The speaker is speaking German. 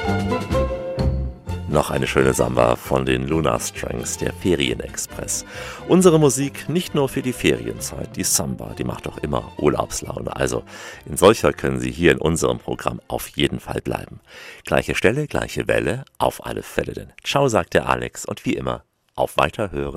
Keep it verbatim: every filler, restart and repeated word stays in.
Noch eine schöne Samba von den Lunar Strings, der Ferienexpress. Unsere Musik nicht nur für die Ferienzeit, die Samba, die macht doch immer Urlaubslaune. Also in solcher können Sie hier in unserem Programm auf jeden Fall bleiben. Gleiche Stelle, gleiche Welle, auf alle Fälle denn. Ciao, sagt der Alex und wie immer, auf Weiterhören.